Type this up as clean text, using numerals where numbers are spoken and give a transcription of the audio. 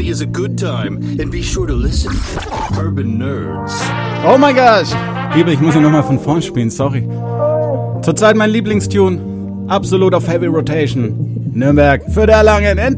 is a good time. And be sure to listen. Urban Nerds. Oh mein Gott! Liebe, ich muss ihn nochmal von vorn spielen, sorry. Zurzeit mein Lieblingstune. Absolut auf Heavy Rotation. Nürnberg für der Langen.